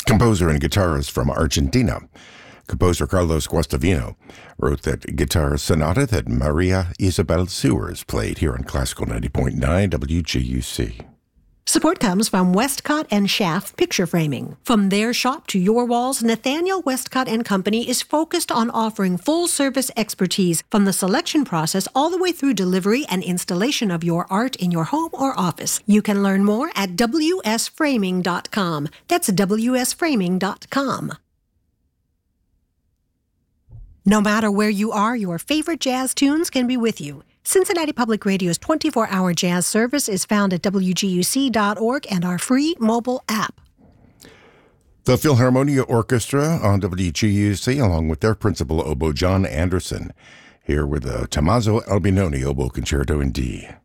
Composer and guitarist from Argentina, composer Carlos Guastavino wrote that guitar sonata that Maria Isabel Sewers played here on Classical 90.9 WGUC. Support comes from Westcott and Schaff Picture Framing. From their shop to your walls, Nathaniel Westcott and Company is focused on offering full-service expertise from the selection process all the way through delivery and installation of your art in your home or office. You can learn more at wsframing.com. That's wsframing.com. No matter where you are, your favorite jazz tunes can be with you. Cincinnati Public Radio's 24-hour jazz service is found at WGUC.org and our free mobile app. The Philharmonia Orchestra on WGUC, along with their principal oboe, John Anderson, here with the Tommaso Albinoni Oboe Concerto in D.